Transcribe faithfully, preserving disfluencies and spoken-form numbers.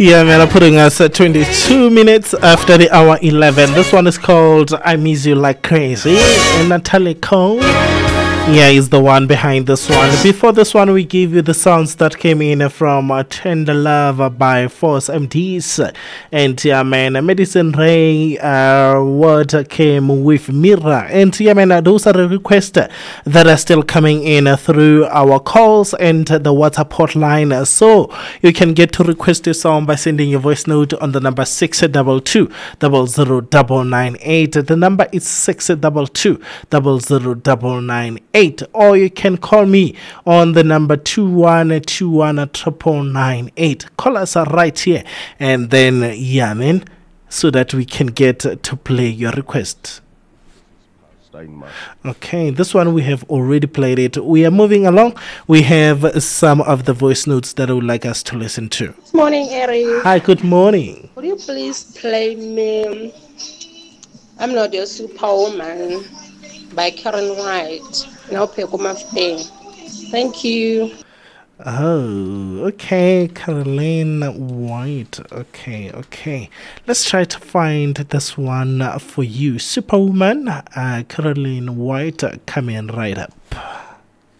Yeah, man, I'm putting us at twenty-two minutes after the hour eleven. This one is called I Miss You Like Crazy. And Natalie Cole, yeah, is the one behind this one. Before this one, we give you the sounds that came in from uh, Tender Love by Force M Ds. And yeah, man, Medicine Ray uh, word came with Mira. And yeah, man, those are the requests that are still coming in through our calls and the WhatsApp hotline. So you can get to request your song by sending your voice note on the number six two two zero zero nine nine eight. The number is six two two zero zero nine nine eight. Or you can call me on the number two one two one nine nine eight. Call us right here and then, yeah, man, so that we can get to play your request. Okay, this one we have already played it. We are moving along. We have some of the voice notes that I would like us to listen to. Good morning, Eric. Hi, good morning. Would you please play me I'm Not Your Superwoman by Karen White? Now, thank you. Oh, okay, Caroline White. Okay, okay. Let's try to find this one for you. Superwoman, uh, Caroline White, coming right up.